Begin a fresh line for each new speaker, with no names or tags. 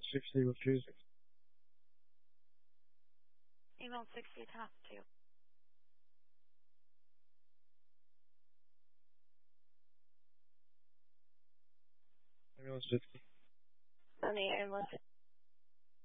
60 refusing.
Email 60 top 2.
Ambulance 60.
On the ambulance